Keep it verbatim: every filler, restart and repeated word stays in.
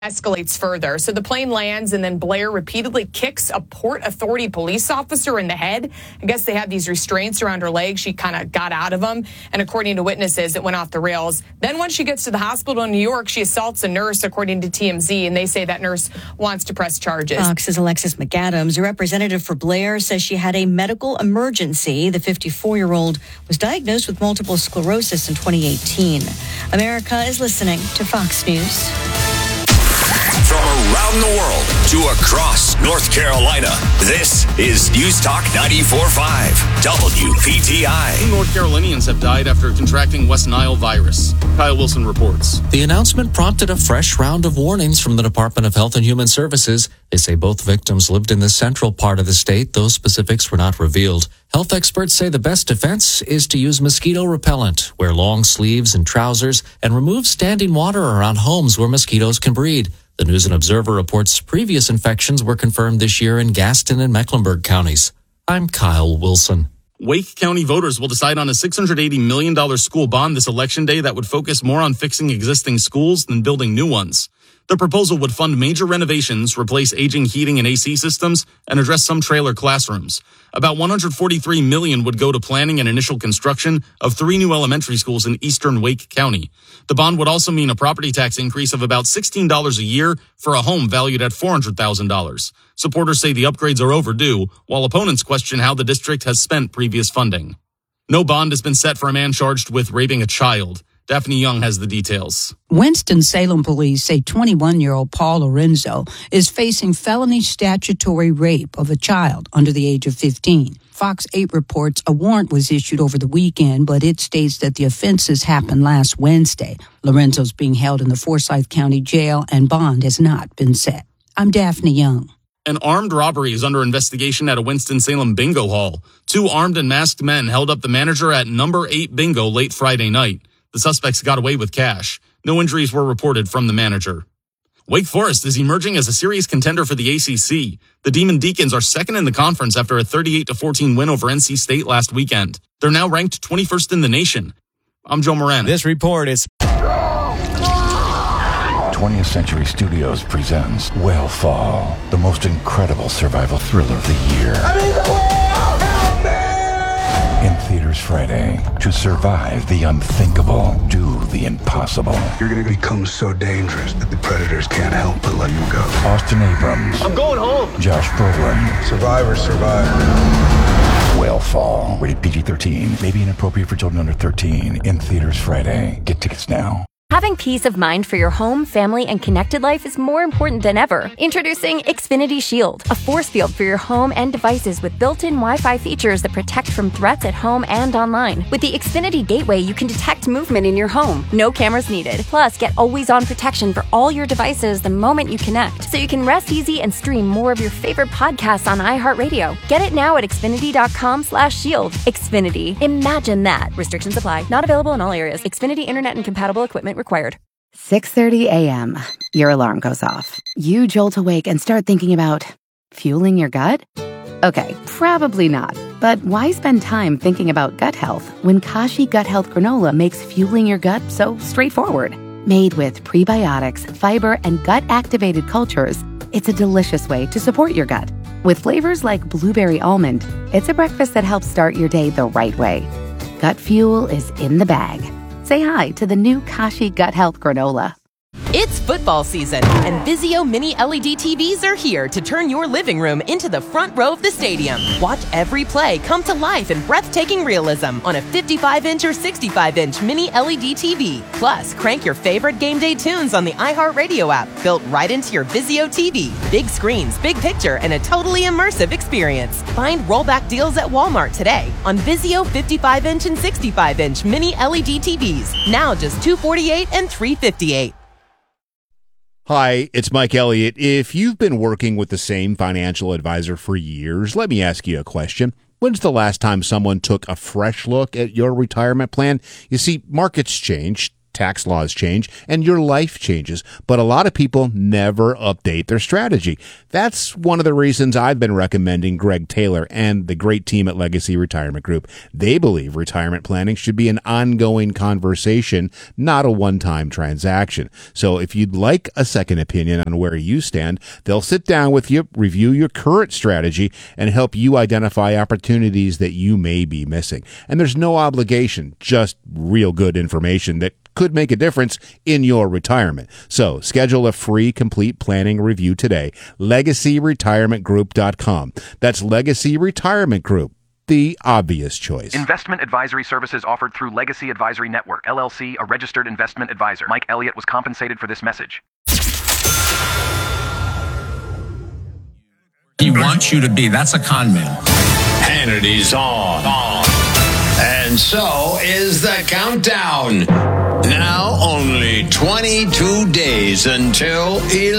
escalates further. So the plane lands and then Blair repeatedly kicks a Port Authority police officer in the head. I guess they had these restraints around her legs. She kind of got out of them. And according to witnesses, it went off the rails. Then when she gets to the hospital in New York, she assaults a nurse, according to T M Z. And they say that nurse wants to press charges. Fox's Alexis McAdams, a representative for Blair, says she had a medical emergency. The fifty-four-year-old was diagnosed with multiple sclerosis in twenty eighteen. America is listening to Fox News. From around the world to across North Carolina, this is News Talk ninety-four point five W P T I. Two North Carolinians have died after contracting West Nile virus. Kyle Wilson reports. The announcement prompted a fresh round of warnings from the Department of Health and Human Services. They say both victims lived in the central part of the state. Those specifics were not revealed. Health experts say the best defense is to use mosquito repellent, wear long sleeves and trousers, and remove standing water around homes where mosquitoes can breed. The News and Observer reports previous infections were confirmed this year in Gaston and Mecklenburg counties. I'm Kyle Wilson. Wake County voters will decide on a six hundred eighty million dollars school bond this election day that would focus more on fixing existing schools than building new ones. The proposal would fund major renovations, replace aging heating and A C systems, and address some trailer classrooms. About one hundred forty-three million dollars would go to planning and initial construction of three new elementary schools in eastern Wake County. The bond would also mean a property tax increase of about sixteen dollars a year for a home valued at four hundred thousand dollars. Supporters say the upgrades are overdue, while opponents question how the district has spent previous funding. No bond has been set for a man charged with raping a child. Daphne Young has the details. Winston-Salem police say twenty-one-year-old Paul Lorenzo is facing felony statutory rape of a child under the age of fifteen. Fox eight reports a warrant was issued over the weekend, but it states that the offenses happened last Wednesday. Lorenzo's being held in the Forsyth County Jail, and bond has not been set. I'm Daphne Young. An armed robbery is under investigation at a Winston-Salem bingo hall. Two armed and masked men held up the manager at number eight bingo late Friday night. The suspects got away with cash. No injuries were reported from the manager. Wake Forest is emerging as a serious contender for the A C C. The Demon Deacons are second in the conference after a thirty-eight to fourteen win over N C State last weekend. They're now ranked twenty-first in the nation. I'm Joe Moran. This report is... twentieth Century Studios presents Whale the most incredible survival thriller of the year. I need the whale! Help me! In theaters Friday. To survive the unthinkable, do the impossible. You're going to become so dangerous that the predators can't help but let you go. Austin Abrams. I'm going home. Josh Brolin. Survivor, survivor. Whale Rated P G thirteen. May be inappropriate for children under thirteen. In theaters Friday. Get tickets now. Having peace of mind for your home, family, and connected life is more important than ever. Introducing Xfinity Shield, a force field for your home and devices with built-in Wi-Fi features that protect from threats at home and online. With the Xfinity Gateway, you can detect movement in your home. No cameras needed. Plus, get always-on protection for all your devices the moment you connect, so you can rest easy and stream more of your favorite podcasts on iHeartRadio. Get it now at Xfinity.com slash shield. Xfinity. Imagine that. Restrictions apply. Not available in all areas. Xfinity Internet and compatible equipment required. six thirty a.m. Your alarm goes off. You jolt awake and start thinking about fueling your gut? Okay, probably not. But why spend time thinking about gut health when Kashi Gut Health Granola makes fueling your gut so straightforward? Made with prebiotics, fiber, and gut-activated cultures, it's a delicious way to support your gut. With flavors like blueberry almond, it's a breakfast that helps start your day the right way. Gut fuel is in the bag. Say hi to the new Kashi Gut Health Granola. It's football season, and Vizio Mini L E D T Vs are here to turn your living room into the front row of the stadium. Watch every play come to life in breathtaking realism on a fifty-five inch or sixty-five inch Mini L E D T V. Plus, crank your favorite game day tunes on the iHeartRadio app, built right into your Vizio T V. Big screens, big picture, and a totally immersive experience. Find rollback deals at Walmart today on Vizio fifty-five inch and sixty-five inch Mini L E D T Vs. Now just two hundred forty-eight dollars and three hundred fifty-eight dollars. Hi, it's Mike Elliott. If you've been working with the same financial advisor for years, let me ask you a question. When's the last time someone took a fresh look at your retirement plan? You see, markets change, tax laws change, and your life changes. But a lot of people never update their strategy. That's one of the reasons I've been recommending Greg Taylor and the great team at Legacy Retirement Group. They believe retirement planning should be an ongoing conversation, not a one-time transaction. So if you'd like a second opinion on where you stand, they'll sit down with you, review your current strategy, and help you identify opportunities that you may be missing. And there's no obligation, just real good information that could make a difference in your retirement. So schedule a free complete planning review today. legacy retirement group dot com. That's Legacy Retirement Group, the obvious choice. Investment advisory services offered through Legacy Advisory Network, L L C, a registered investment advisor. Mike Elliott was compensated for this message. He wants you to be. That's a con man. Hannity's on. on. And so is the countdown. Now only twenty-two days until eleven.